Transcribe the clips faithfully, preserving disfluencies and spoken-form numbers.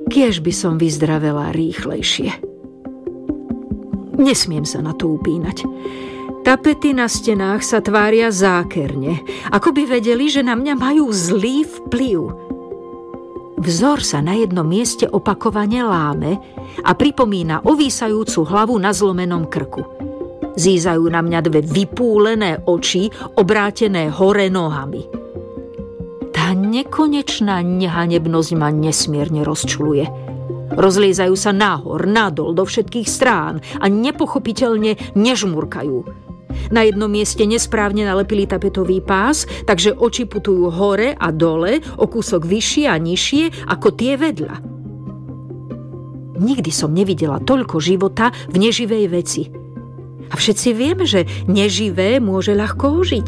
Kiež by som vyzdravela rýchlejšie. Nesmiem sa na to upínať. Tapety na stenách sa tvária zákerne, ako by vedeli, že na mňa majú zlý vplyv. Vzor sa na jednom mieste opakovane láme a pripomína ovísajúcu hlavu na zlomenom krku. Zízajú na mňa dve vypúlené oči, obrátené hore nohami. Tá nekonečná nehanebnosť ma nesmierne rozčuluje. Rozliezajú sa nahor, nadol, do všetkých strán a nepochopiteľne nežmurkajú. Na jednom mieste nesprávne nalepili tapetový pás, takže oči putujú hore a dole, o kúsok vyššie a nižšie ako tie vedľa. Nikdy som nevidela toľko života v neživej veci. A všetci vieme, že neživé môže ľahko ožiť.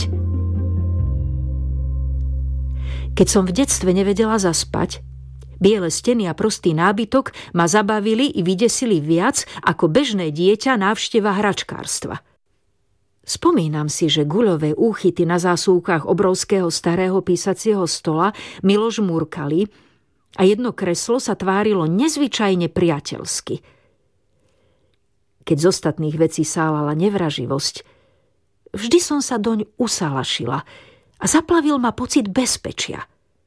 Keď som v detstve nevedela zaspať, biele steny a prostý nábytok ma zabavili i vydesili viac ako bežné dieťa návšteva hračkárstva. Spomínam si, že guľové úchyty na zásuvkách obrovského starého písacieho stola milo žmúrkali a jedno kreslo sa tvárilo nezvyčajne priateľsky. Keď z ostatných vecí sálala nevraživosť, vždy som sa doň usalašila a zaplavil ma pocit bezpečia.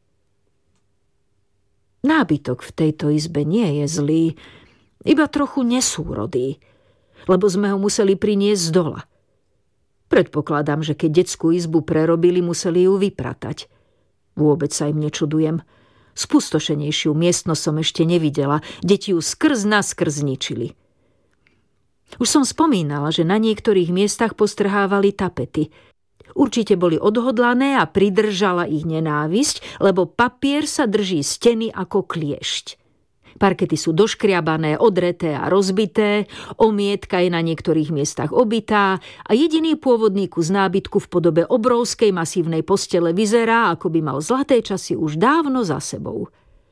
Nábytok v tejto izbe nie je zlý, iba trochu nesúrodý, lebo sme ho museli priniesť z dola. Predpokladám, že keď detskú izbu prerobili, museli ju vypratať. Vôbec sa im nečudujem. Spustošenejšiu miestnosť som ešte nevidela. Deti ju skrz naskrz zničili. Už som spomínala, že na niektorých miestach postrhávali tapety. Určite boli odhodlané a pridržala ich nenávisť, lebo papier sa drží steny ako kliešť. Parkety sú doškriabané, odreté a rozbité, omietka je na niektorých miestach obitá a jediný pôvodný kus nábytku v podobe obrovskej masívnej postele vyzerá, ako by mal zlaté časy už dávno za sebou.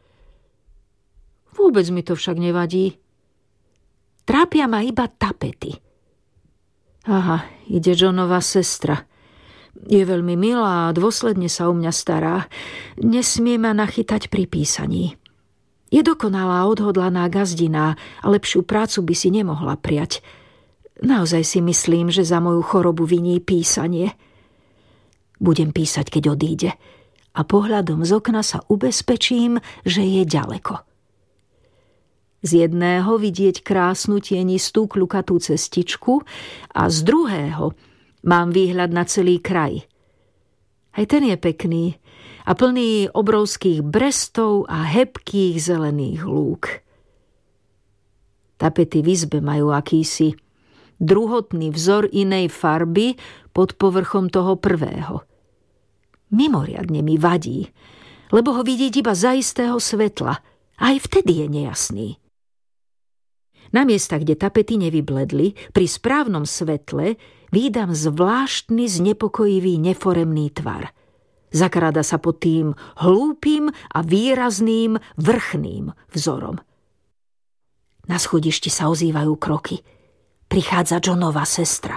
Vôbec mi to však nevadí. Trápia ma iba tapety. Aha, ide Johnova sestra. Je veľmi milá a dôsledne sa o mňa stará. Nesmie ma nachytať pri písaní. Je dokonalá, odhodlaná gazdina a lepšiu prácu by si nemohla prijať. Naozaj si myslím, že za moju chorobu viní písanie. Budem písať, keď odíde, a pohľadom z okna sa ubezpečím, že je ďaleko. Z jedného vidieť krásnu tienistú kľukatú cestičku a z druhého mám výhľad na celý kraj. Aj ten je pekný a plný obrovských brestov a hebkých zelených lúk. Tapety v izbe majú akýsi druhotný vzor inej farby pod povrchom toho prvého. Mimoriadne mi vadí, lebo ho vidieť iba za istého svetla a aj vtedy je nejasný. Na miestach, kde tapety nevybledli, pri správnom svetle vídam zvláštny, znepokojivý, neforemný tvar. Zakráda sa pod tým hlúpym a výrazným vrchným vzorom. Na schodišti sa ozývajú kroky. Prichádza Johnova sestra.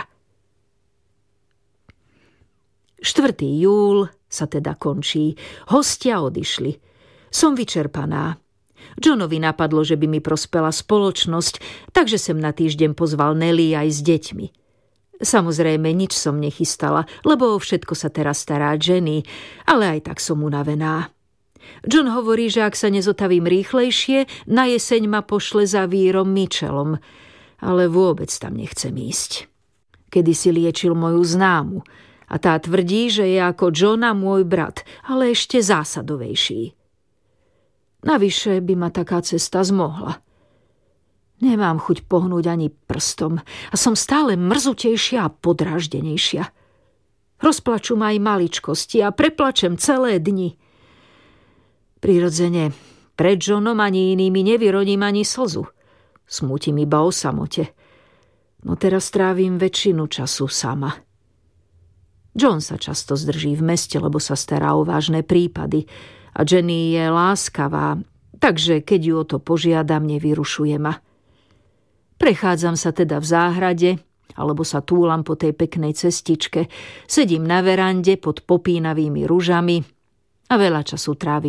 štvrtého júla sa teda končí. Hostia odišli. Som vyčerpaná. Johnovi napadlo, že by mi prospela spoločnosť, takže sem na týždeň pozval Nelly aj s deťmi. Samozrejme, nič som nechystala, lebo všetko sa teraz stará Jenny, ale aj tak som unavená. John hovorí, že ak sa nezotavím rýchlejšie, na jeseň ma pošle za vírom Mitchellom, ale vôbec tam nechcem ísť. Kedysi liečil moju známu a tá tvrdí, že je ako Johna môj brat, ale ešte zásadovejší. Navyše by ma taká cesta zmohla. Nemám chuť pohnúť ani prstom a som stále mrzutejšia a podráždenejšia. Rozplačú ma aj maličkosti a preplačem celé dni. Prirodzene, pred Johnom ani inými nevyrodím ani slzu. Smútim iba o samote. No teraz trávim väčšinu času sama. John sa často zdrží v meste, lebo sa stará o vážne prípady a Jenny je láskavá, takže keď ju o to požiadam, nevyrušuje ma. Prechádzam sa teda v záhrade, alebo sa túlam po tej peknej cestičke, sedím na verande pod popínavými ružami a veľa času trávim